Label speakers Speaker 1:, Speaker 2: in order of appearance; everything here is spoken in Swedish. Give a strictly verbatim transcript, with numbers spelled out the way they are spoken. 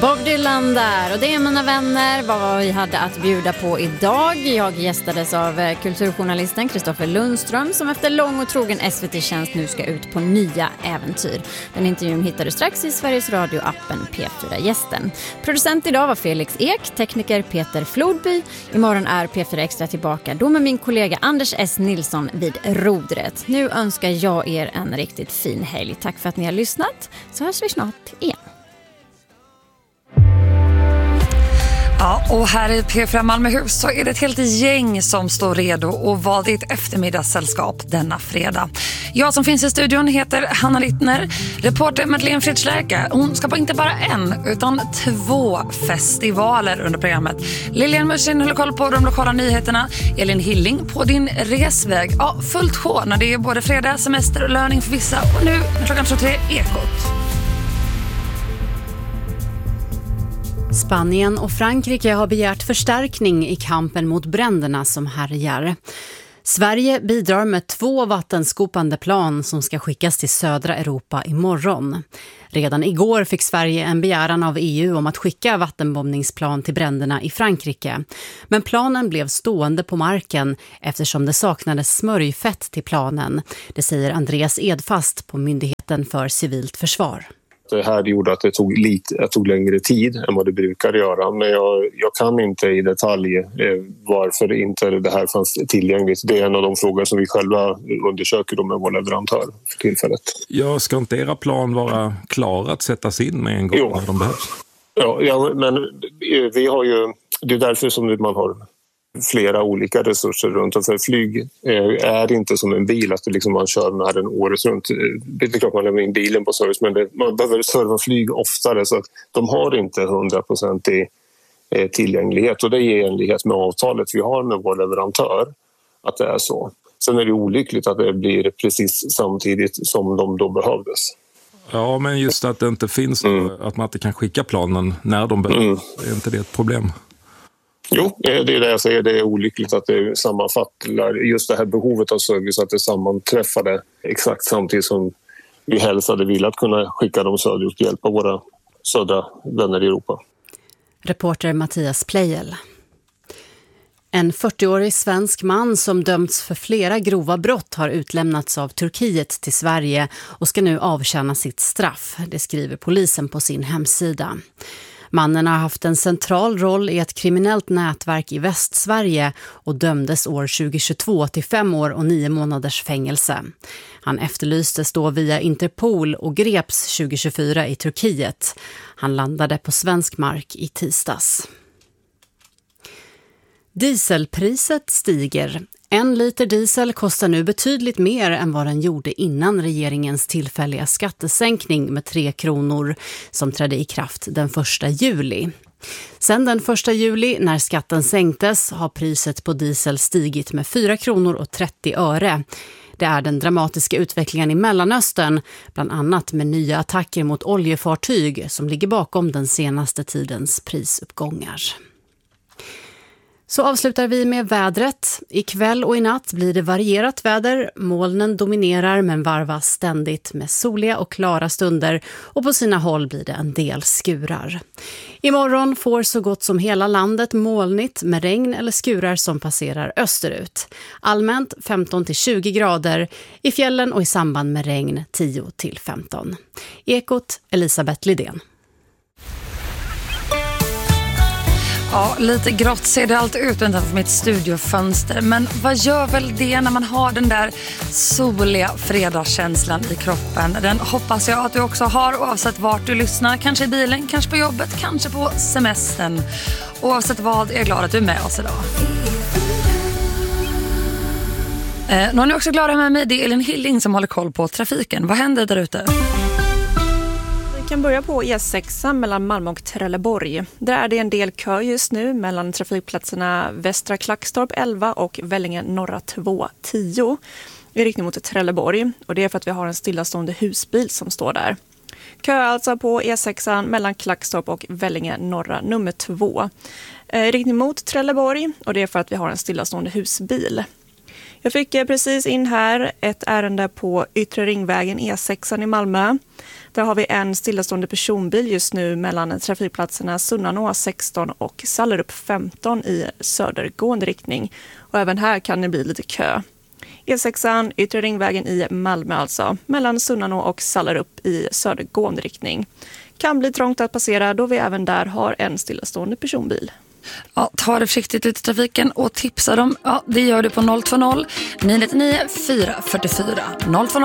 Speaker 1: Bob Dylan där, och det är mina vänner vad vi hade att bjuda på idag. Jag gästades av kulturjournalisten Kristoffer Lundström som efter lång och trogen S V T-tjänst nu ska ut på nya äventyr. Den intervjun hittar du strax i Sveriges Radio-appen P fyra-gästen. Producent idag var Felix Ek, tekniker Peter Flodby. Imorgon är P fyra Extra tillbaka, då med min kollega Anders S. Nilsson vid rodret. Nu önskar jag er en riktigt fin helg. Tack för att ni har lyssnat, så hörs vi snart igen.
Speaker 2: Ja, och här i P fyra Malmöhus så är det ett helt gäng som står redo och var ditt eftermiddagssällskap denna fredag. Jag som finns i studion heter Hanna Littner. Reporter Madeleine Fritzläka, hon ska på inte bara en utan två festivaler under programmet. Lilian Mörsin håller koll på de lokala nyheterna. Elin Hilling på din resväg. Ja, fullt sjå när det är både fredag, semester och löning för vissa. Och nu klockan tjugotre, Ekot.
Speaker 3: Spanien och Frankrike har begärt förstärkning i kampen mot bränderna som härjar. Sverige bidrar med två vattenskopande plan som ska skickas till södra Europa imorgon. Redan igår fick Sverige en begäran av E U om att skicka vattenbombningsplan till bränderna i Frankrike. Men planen blev stående på marken eftersom det saknades smörjfett till planen. Det säger Andreas Edfast på Myndigheten för civilt försvar.
Speaker 4: Det här gjorde att det tog, lite, det tog längre tid än vad det brukar göra. Men jag, jag kan inte i detalj eh, varför inte det här fanns tillgängligt. Det är en av de frågor som vi själva undersöker med vår leverantör för tillfället.
Speaker 5: Ja, ska inte era plan vara klara att sättas in med en gång jo. när de behövs?
Speaker 4: Ja, ja, men vi har ju, det är därför som man har flera olika resurser runt. För flyg är inte som en bil att det liksom man kör med den året runt. Det är klart man lämnar in bilen på service, men det, man behöver serva flyg oftare, så att de har inte hundra procent i tillgänglighet, och det är i enlighet med avtalet vi har med vår leverantör att det är så. Sen är det olyckligt att det blir precis samtidigt som de då behövdes.
Speaker 5: Ja, men just att det inte finns mm. att man inte kan skicka planen när de behövs, mm. är inte det ett problem?
Speaker 4: Jo, det är det jag säger. Det är olyckligt att det sammanfattar just det här behovet av service, att det sammanträffade exakt samtidigt som vi helst hade velat kunna skicka dem söderut och hjälpa våra södra vänner i Europa.
Speaker 3: Reporter Mattias Plejel. En fyrtioårig svensk man som dömts för flera grova brott har utlämnats av Turkiet till Sverige och ska nu avtjäna sitt straff. Det skriver polisen på sin hemsida. Mannen har haft en central roll i ett kriminellt nätverk i Västsverige och dömdes år tjugohundratjugotvå till fem år och nio månaders fängelse. Han efterlystes då via Interpol och greps tjugohundratjugofyra i Turkiet. Han landade på svensk mark i tisdags. Dieselpriset stiger. En liter diesel kostar nu betydligt mer än vad den gjorde innan regeringens tillfälliga skattesänkning med tre kronor som trädde i kraft den första juli. Sen den första juli när skatten sänktes har priset på diesel stigit med fyra kronor och trettio öre. Det är den dramatiska utvecklingen i Mellanöstern, bland annat med nya attacker mot oljefartyg som ligger bakom den senaste tidens prisuppgångar. Så avslutar vi med vädret. Ikväll och i natt blir det varierat väder. Molnen dominerar men varvas ständigt med soliga och klara stunder, och på sina håll blir det en del skurar. Imorgon får så gott som hela landet molnigt med regn eller skurar som passerar österut. Allmänt femton till tjugo grader, i fjällen och i samband med regn tio till femton. Ekot, Elisabeth Lidén.
Speaker 2: Ja, lite grått ser det allt ut utanför mitt studiofönster. Men vad gör väl det när man har den där soliga fredagskänslan i kroppen? Den hoppas jag att du också har oavsett vart du lyssnar. Kanske i bilen, kanske på jobbet, kanske på semestern. Oavsett vad, är jag glad att du är med oss idag. Eh, nu är ni också glada med mig. Det är Elin Hilling som håller koll på trafiken. Vad händer där ute?
Speaker 6: Vi kan börja på E sex mellan Malmö och Trelleborg. Där är det en del kö just nu mellan trafikplatserna Västra Klackstorp elva och Vellinge norra två tio i riktning mot Trelleborg. Och det är för att vi har en stillastående husbil som står där. Kö alltså på E sex mellan Klackstorp och Vellinge norra nummer två i riktning mot Trelleborg, och det är för att vi har en stillastående husbil. Jag fick precis in här ett ärende på Yttre Ringvägen E sex i Malmö. Där har vi en stillastående personbil just nu mellan trafikplatserna Sunnanå sexton och Sallerup femton i södergående riktning. Och även här kan det bli lite kö. E sex, Yttre Ringvägen i Malmö alltså, mellan Sunnanå och Sallerup i södergående riktning. Kan bli trångt att passera då vi även där har en stillastående personbil.
Speaker 2: Ja, ta det försiktigt ut i trafiken och tipsa dem. Ja, det gör du på noll två noll nio nio nio fyra fyra fyra. noll två noll